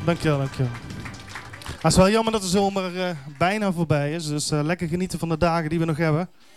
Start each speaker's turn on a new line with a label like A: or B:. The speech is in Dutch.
A: Dankjewel, dankjewel. Het is wel jammer dat de zomer bijna voorbij is, dus lekker genieten van de dagen die we nog hebben.